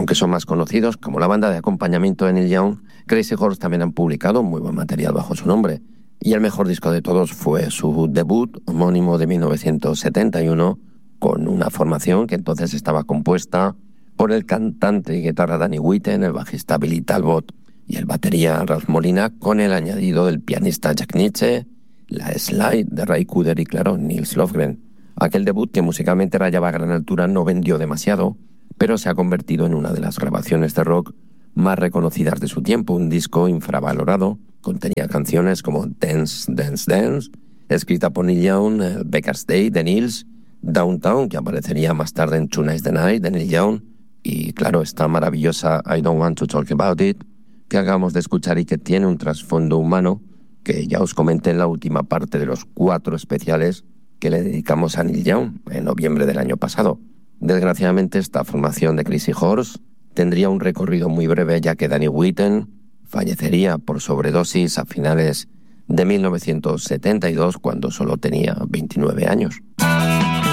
Aunque son más conocidos como la banda de acompañamiento de Neil Young, Crazy Horse también han publicado muy buen material bajo su nombre. Y el mejor disco de todos fue su debut, homónimo de 1971, con una formación que entonces estaba compuesta por el cantante y guitarra Danny Whitten, el bajista Billy Talbot y el batería Ralph Molina, con el añadido del pianista Jack Nitzsche, la slide de Ray Cooder y, claro, Nils Lofgren. Aquel debut, que musicalmente rayaba a gran altura, no vendió demasiado, pero se ha convertido en una de las grabaciones de rock más reconocidas de su tiempo, un disco infravalorado. Contenía canciones como Dance, Dance, Dance, escrita por Neil Young, Becker's Day de Nils, Downtown, que aparecería más tarde en Tonight's the Night de Neil Young, y claro, esta maravillosa I Don't Want to Talk About It, que acabamos de escuchar y que tiene un trasfondo humano, que ya os comenté en la última parte de los 4 especiales que le dedicamos a Neil Young en noviembre del año pasado. Desgraciadamente, esta formación de Crazy Horse tendría un recorrido muy breve, ya que Danny Whitten fallecería por sobredosis a finales de 1972, cuando solo tenía 29 años.